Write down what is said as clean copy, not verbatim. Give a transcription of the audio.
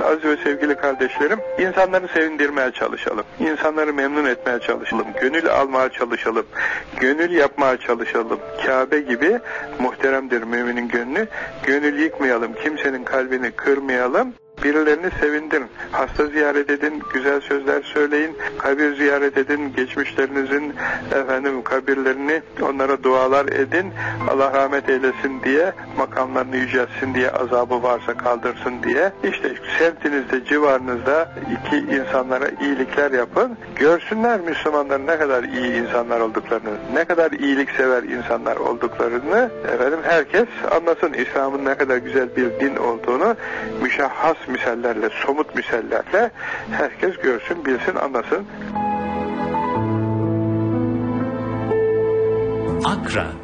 aziz ve sevgili kardeşlerim, insanları sevindirmeye çalışalım. İnsanları memnun etmeye çalışalım. Gönül almaya çalışalım. Gönül yapmaya çalışalım. Kabe gibi muhteremdir müminin gönlü. Gönül yıkmayalım. Kimsenin kalbini kırmayalım. Birilerini sevindirin. Hasta ziyaret edin, güzel sözler söyleyin, kabir ziyaret edin, geçmişlerinizin kabirlerini, onlara dualar edin, Allah rahmet eylesin diye, makamlarını yüceltsin diye, azabı varsa kaldırsın diye. İşte semtinizde, civarınızda iki insanlara iyilikler yapın. Görsünler Müslümanların ne kadar iyi insanlar olduklarını, ne kadar iyiliksever insanlar olduklarını, herkes anlasın İslam'ın ne kadar güzel bir din olduğunu, müşahhas misallerle, somut misallerle herkes görsün, bilsin, anlasın. Akra